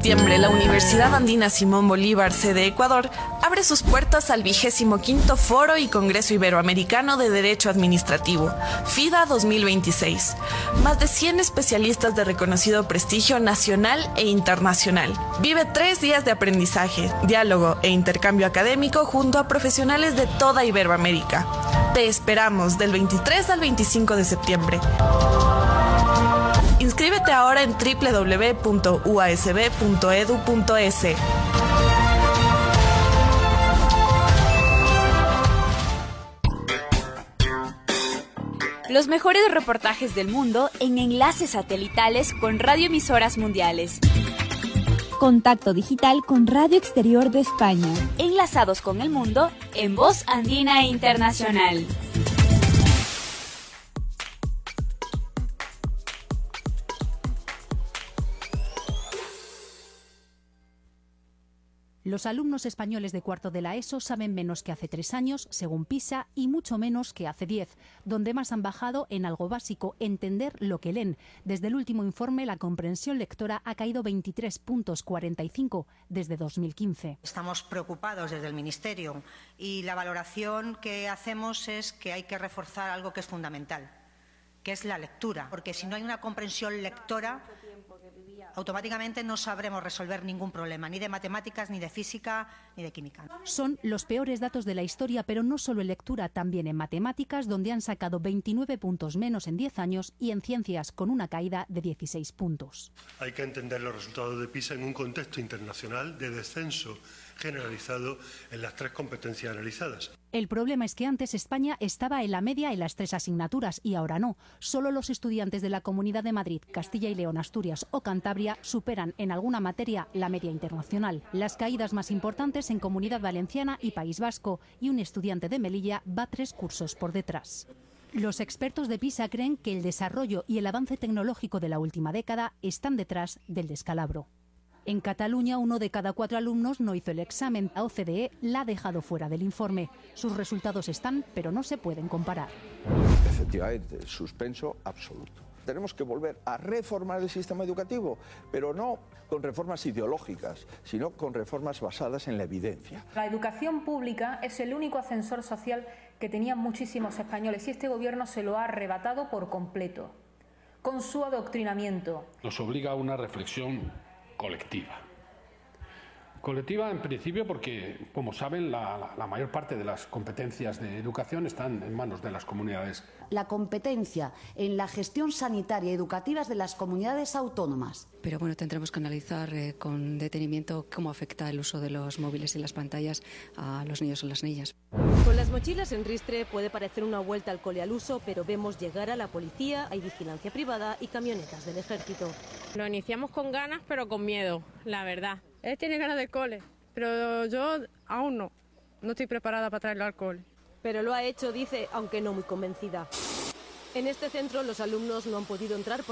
septiembre, la Universidad Andina Simón Bolívar, sede Ecuador, abre sus puertas al 25º Foro y Congreso Iberoamericano de Derecho Administrativo, FIDA 2026. Más de 100 especialistas de reconocido prestigio nacional e internacional. Vive 3 días de aprendizaje, diálogo e intercambio académico junto a profesionales de toda Iberoamérica. Te esperamos del 23 al 25 de septiembre. Inscríbete ahora en www.uasb.edu.es. Los mejores reportajes del mundo en enlaces satelitales con radioemisoras mundiales. Contacto digital con Radio Exterior de España. Enlazados con el mundo en Voz Andina Internacional. Los alumnos españoles de cuarto de la ESO saben menos que hace 3 años, según PISA, y mucho menos que hace 10, donde más han bajado en algo básico, entender lo que leen. Desde el último informe, la comprensión lectora ha caído 23 puntos, 45 desde 2015. Estamos preocupados desde el Ministerio y la valoración que hacemos es que hay que reforzar algo que es fundamental, que es la lectura, porque si no hay una comprensión lectora, automáticamente no sabremos resolver ningún problema, ni de matemáticas, ni de física, ni de química. Son los peores datos de la historia, pero no solo en lectura, también en matemáticas, donde han sacado 29 puntos menos en 10 años, y en ciencias, con una caída de 16 puntos. Hay que entender los resultados de PISA en un contexto internacional de descenso generalizado en las 3 competencias analizadas. El problema es que antes España estaba en la media en las 3 asignaturas y ahora no. Solo los estudiantes de la Comunidad de Madrid, Castilla y León, Asturias o Cantabria superan en alguna materia la media internacional. Las caídas más importantes en Comunidad Valenciana y País Vasco, y un estudiante de Melilla va 3 cursos por detrás. Los expertos de PISA creen que el desarrollo y el avance tecnológico de la última década están detrás del descalabro. En Cataluña, 1 de cada 4 alumnos no hizo el examen. La OCDE la ha dejado fuera del informe. Sus resultados están, pero no se pueden comparar. Efectivamente, suspenso absoluto. Tenemos que volver a reformar el sistema educativo, pero no con reformas ideológicas, sino con reformas basadas en la evidencia. La educación pública es el único ascensor social que tenían muchísimos españoles y este gobierno se lo ha arrebatado por completo, con su adoctrinamiento. Nos obliga a una reflexión colectiva. Colectiva en principio porque, como saben, la mayor parte de las competencias de educación están en manos de las comunidades. La competencia en la gestión sanitaria y educativa es de las comunidades autónomas. Pero bueno, tendremos que analizar con detenimiento cómo afecta el uso de los móviles y las pantallas a los niños o las niñas. Con las mochilas en ristre puede parecer una vuelta al cole al uso, pero vemos llegar a la policía, hay vigilancia privada y camionetas del ejército. Lo iniciamos con ganas, pero con miedo, la verdad. Él tiene ganas de cole, pero yo aún no estoy preparada para traerlo al cole. Pero lo ha hecho, dice, aunque no muy convencida. En este centro los alumnos no han podido entrar